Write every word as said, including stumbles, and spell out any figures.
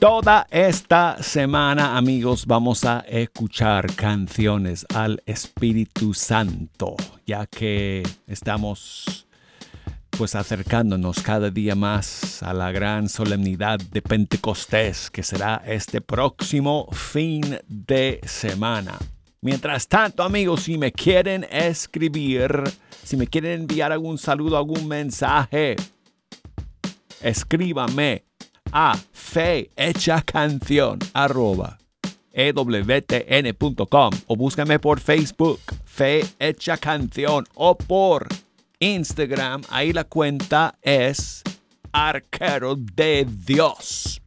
toda esta semana, amigos, vamos a escuchar canciones al Espíritu Santo, ya que estamos pues acercándonos cada día más a la gran solemnidad de Pentecostés, que será este próximo fin de semana. Mientras tanto, amigos, si me quieren escribir, si me quieren enviar algún saludo, algún mensaje, escríbame a fehechacanción arroba ewtn punto com o búscame por Facebook, Fe Hecha Canción, o por Instagram. Ahí la cuenta es Arquero de Dios.